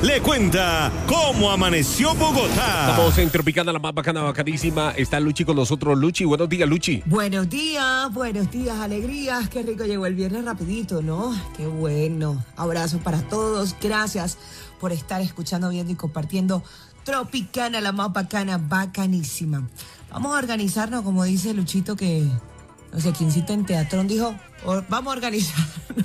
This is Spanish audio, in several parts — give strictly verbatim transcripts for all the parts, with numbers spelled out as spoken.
le cuenta cómo amaneció Bogotá. Estamos en Tropicana, la más bacana, bacanísima. Está Luchi con nosotros. Luchi, buenos días, Luchi. Buenos días, buenos días, alegrías. Qué rico llegó el viernes rapidito, ¿no? Qué bueno. Abrazo para todos. Gracias por estar escuchando, viendo y compartiendo Tropicana, la más bacana, bacanísima. Vamos a organizarnos, como dice Luchito, que no sé, quiéncito en Teatrón dijo, o, vamos a organizar.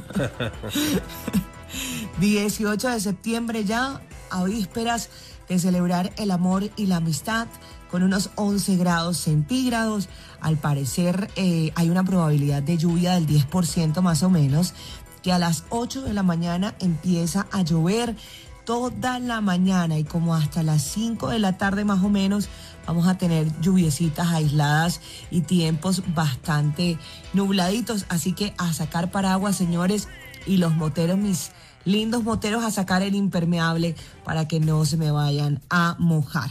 dieciocho de septiembre ya, a vísperas de celebrar el amor y la amistad, con unos once grados centígrados. Al parecer eh, hay una probabilidad de lluvia del diez por ciento más o menos, que a las ocho de la mañana empieza a llover toda la mañana y como hasta las cinco de la tarde más o menos vamos a tener lluviecitas aisladas y tiempos bastante nubladitos. Así que a sacar paraguas, señores, y los moteros, mis lindos moteros, a sacar el impermeable para que no se me vayan a mojar.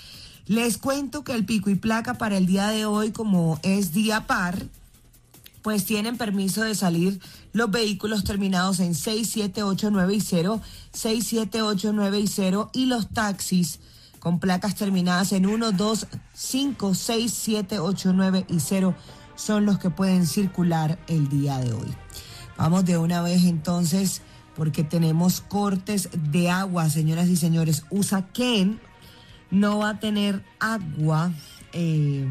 Les cuento que el pico y placa para el día de hoy, como es día par, pues tienen permiso de salir los vehículos terminados en seis, siete, ocho, nueve y cero, seis, siete, ocho, nueve y cero, y los taxis con placas terminadas en uno, dos, cinco, seis, siete, ocho, nueve y cero son los que pueden circular el día de hoy. Vamos de una vez entonces, porque tenemos cortes de agua, señoras y señores. Usaquén no va a tener agua eh,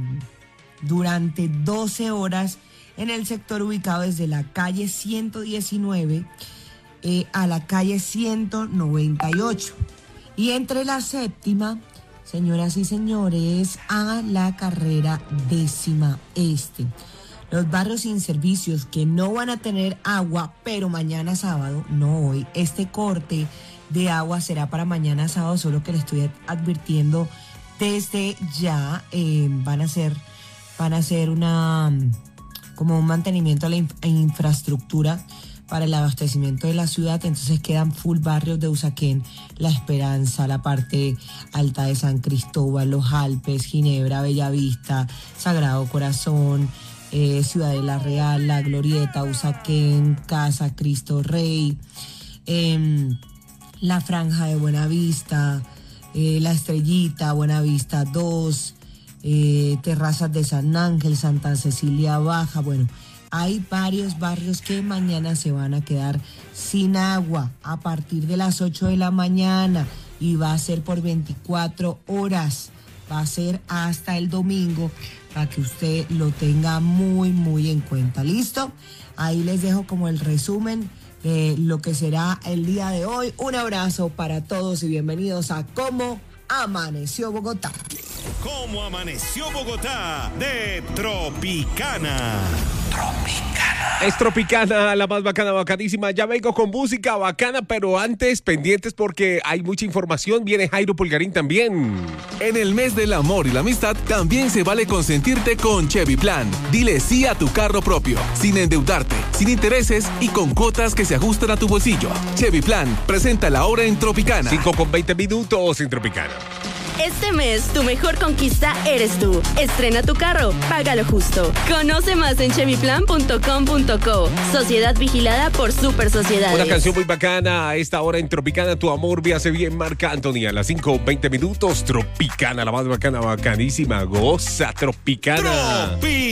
durante doce horas en el sector ubicado desde la calle ciento diecinueve eh, a la calle ciento noventa y ocho. Y entre la séptima, señoras y señores, a la carrera décima este. Los barrios sin servicios que no van a tener agua, pero mañana sábado, no hoy, este corte de agua será para mañana sábado, solo que le estoy advirtiendo desde ya. Eh, van a hacer, van a hacer una, como un mantenimiento a la in- infraestructura para el abastecimiento de la ciudad. Entonces quedan full barrios de Usaquén: La Esperanza, la parte alta de San Cristóbal, Los Alpes, Ginebra, Bellavista, Sagrado Corazón, eh, Ciudadela Real, La Glorieta, Usaquén, Casa Cristo Rey, eh, la Franja de Buenavista, eh, La Estrellita, Buenavista dos, eh, Terrazas de San Ángel, Santa Cecilia Baja. Bueno, hay varios barrios que mañana se van a quedar sin agua a partir de las ocho de la mañana y va a ser por veinticuatro horas. Va a ser hasta el domingo, para que usted lo tenga muy, muy en cuenta. ¿Listo? Ahí les dejo como el resumen de lo que será el día de hoy. Un abrazo para todos y bienvenidos a Cómo Amaneció Bogotá. ¿Cómo amaneció Bogotá? De Tropicana. Tropicana. Es Tropicana, la más bacana, bacanísima. Ya vengo con música bacana, pero antes, pendientes porque hay mucha información. Viene Jairo Pulgarín también. En el mes del amor y la amistad, también se vale consentirte con Chevy Plan. Dile sí a tu carro propio, sin endeudarte, sin intereses y con cuotas que se ajustan a tu bolsillo. Chevy Plan, presenta la hora en Tropicana. cinco con veinte minutos en Tropicana. Este mes, tu mejor conquista eres tú. Estrena tu carro, págalo justo. Conoce más en chevy plan punto com punto co. Sociedad vigilada por Super Sociedades. Una canción muy bacana a esta hora en Tropicana. Tu amor me hace bien, Marc Anthony. A las cinco veinte minutos, Tropicana, la más bacana, bacanísima. Goza, Tropicana. Tropi.